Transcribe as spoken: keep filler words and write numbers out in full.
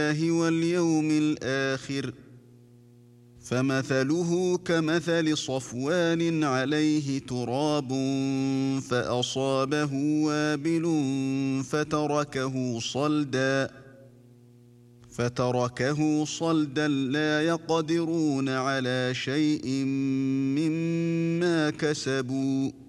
بالله واليوم الآخر فمثله كمثل صفوان عليه تراب فأصابه وابل فتركه صلدا فتركه صلدا لا يقدرون على شيء مما كسبوا